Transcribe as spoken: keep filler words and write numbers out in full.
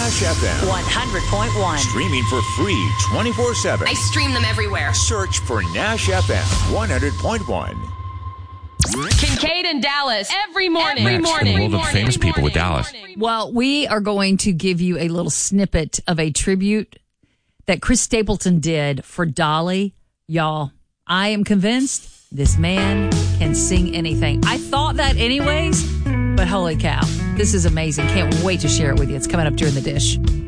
Nash F M. one hundred point one. Streaming for free twenty-four seven. I stream them everywhere. Search for Nash F M one hundred point one. Kincaid and Dallas every morning. Every Next, morning. the world of morning, famous people with morning, Dallas. morning. Well, we are going to give you a little snippet of a tribute that Chris Stapleton did for Dolly. Y'all, I am convinced this man can sing anything. I thought that anyways, but holy cow, this is amazing. Can't wait to share it with you. It's coming up during the dish.